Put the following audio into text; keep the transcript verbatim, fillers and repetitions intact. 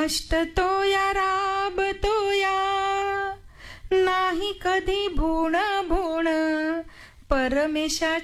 मस्ततो या राबतो या, नाही कधी भूण भूण परमेशा